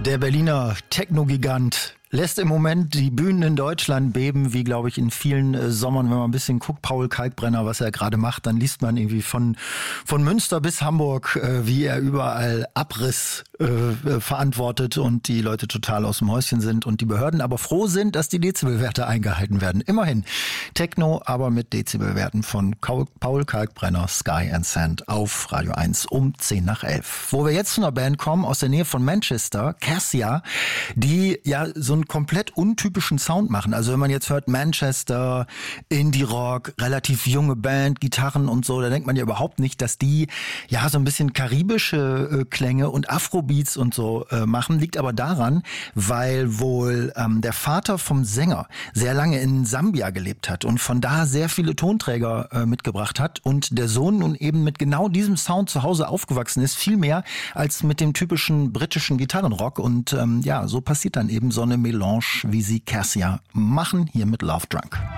Der Berliner Techno-Gigant lässt im Moment die Bühnen in Deutschland beben, wie, glaube ich, in vielen Sommern. Wenn man ein bisschen guckt, Paul Kalkbrenner, was er gerade macht, dann liest man irgendwie von Münster bis Hamburg, wie er überall Abriss verantwortet und die Leute total aus dem Häuschen sind und die Behörden aber froh sind, dass die Dezibelwerte eingehalten werden. Immerhin Techno, aber mit Dezibelwerten von Paul Kalkbrenner, Sky and Sand auf Radio 1 um 10:11. Wo wir jetzt zu einer Band kommen, aus der Nähe von Manchester, Cassia, die ja so einen komplett untypischen Sound machen. Also wenn man jetzt hört Manchester, Indie-Rock, relativ junge Band, Gitarren und so, da denkt man ja überhaupt nicht, dass die ja so ein bisschen karibische Klänge und Afrobeats und so machen. Liegt aber daran, weil wohl der Vater vom Sänger sehr lange in Sambia gelebt hat und von da sehr viele Tonträger mitgebracht hat und der Sohn nun eben mit genau diesem Sound zu Hause aufgewachsen ist, viel mehr als mit dem typischen britischen Gitarrenrock und ja, so passiert dann eben so eine Melange, wie sie Cassia machen, hier mit Love Drunk.